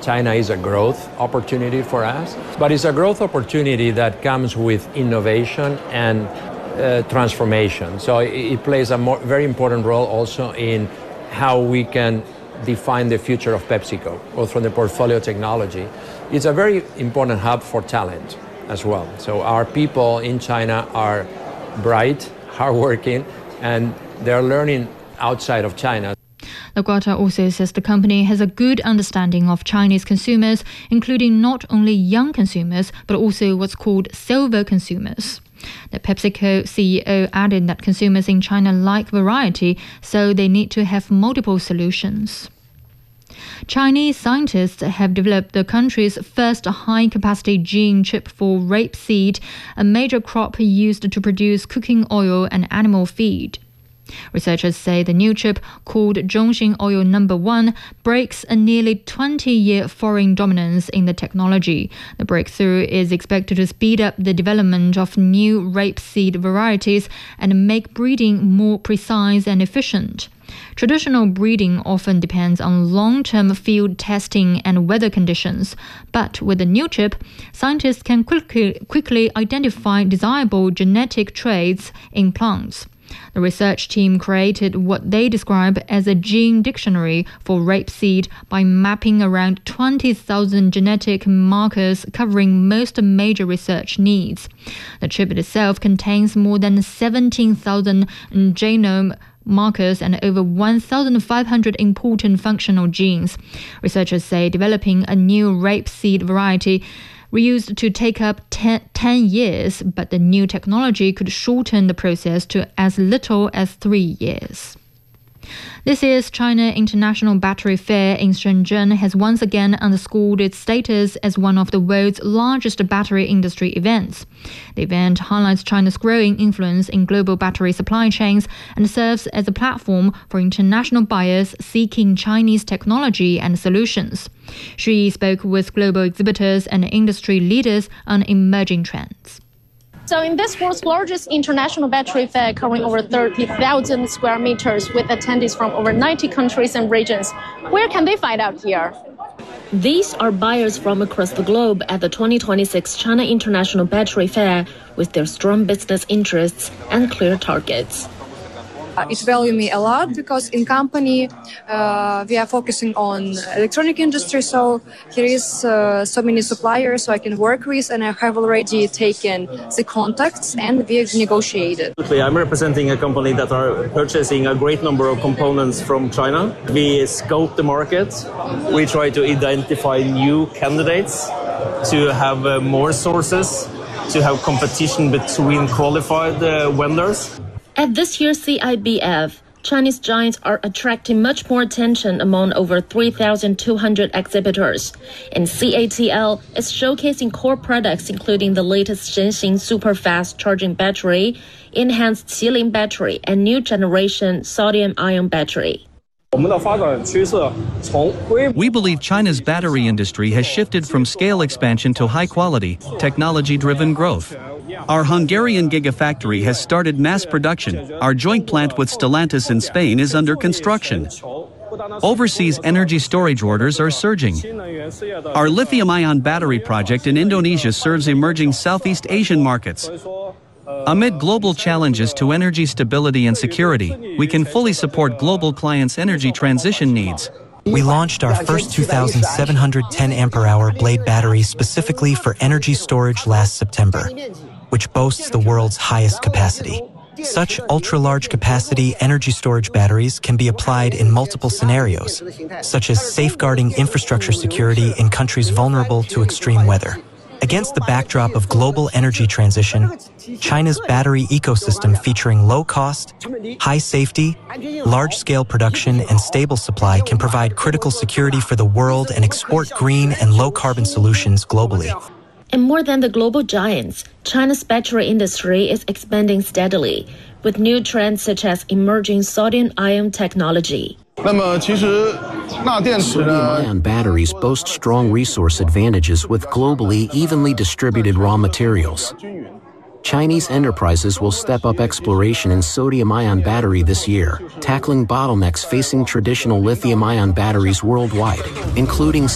China is a growth opportunity for us, but it's a growth opportunity that comes with innovation and transformation. So it plays a very important role also in how we can define the future of PepsiCo, both from the portfolio technology. It's a very important hub for talent as well. So our people in China are bright, hardworking, and they're learning outside of China. LaGuarta also says the company has a good understanding of Chinese consumers, including not only young consumers, but also what's called silver consumers. The PepsiCo CEO added that consumers in China like variety, so they need to have multiple solutions. Chinese scientists have developed the country's first high-capacity gene chip for rapeseed, a major crop used to produce cooking oil and animal feed. Researchers say the new chip, called Zhongxin Oil No. 1, breaks a nearly 20-year foreign dominance in the technology. The breakthrough is expected to speed up the development of new rapeseed varieties and make breeding more precise and efficient. Traditional breeding often depends on long-term field testing and weather conditions, but with the new chip, scientists can quickly identify desirable genetic traits in plants. The research team created what they describe as a gene dictionary for rapeseed by mapping around 20,000 genetic markers covering most major research needs. The chip itself contains more than 17,000 genome markers and over 1,500 important functional genes. Researchers say developing a new rapeseed variety used to take up 10 years, but the new technology could shorten the process to as little as 3 years. This year's China International Battery Fair in Shenzhen has once again underscored its status as one of the world's largest battery industry events. The event highlights China's growing influence in global battery supply chains and serves as a platform for international buyers seeking Chinese technology and solutions. Xu spoke with global exhibitors and industry leaders on emerging trends. So in this world's largest international battery fair covering over 30,000 square meters with attendees from over 90 countries and regions, where can they find out here? These are buyers from across the globe at the 2026 China International Battery Fair with their strong business interests and clear targets. It values me a lot because in company we are focusing on electronic industry, so here is so many suppliers so I can work with, and I have already taken the contacts and we have negotiated. I'm representing a company that are purchasing a great number of components from China. We scope the market. We try to identify new candidates to have more sources, to have competition between qualified vendors. At this year's CIBF, Chinese giants are attracting much more attention among over 3,200 exhibitors. And CATL is showcasing core products including the latest Shenxing super-fast charging battery, enhanced Qilin battery, and new generation sodium-ion battery. We believe China's battery industry has shifted from scale expansion to high-quality, technology-driven growth. Our Hungarian gigafactory has started mass production. Our joint plant with Stellantis in Spain is under construction. Overseas energy storage orders are surging. Our lithium-ion battery project in Indonesia serves emerging Southeast Asian markets. Amid global challenges to energy stability and security, we can fully support global clients' energy transition needs. We launched our first 2,710 ampere-hour blade battery specifically for energy storage last September, which boasts the world's highest capacity. Such ultra-large capacity energy storage batteries can be applied in multiple scenarios, such as safeguarding infrastructure security in countries vulnerable to extreme weather. Against the backdrop of global energy transition, China's battery ecosystem featuring low cost, high safety, large-scale production, and stable supply can provide critical security for the world and export green and low-carbon solutions globally. And more than the global giants, China's battery industry is expanding steadily, with new trends such as emerging sodium-ion technology. Sodium-ion batteries boast strong resource advantages with globally evenly distributed raw materials. Chinese enterprises will step up exploration in sodium-ion battery this year, tackling bottlenecks facing traditional lithium-ion batteries worldwide, including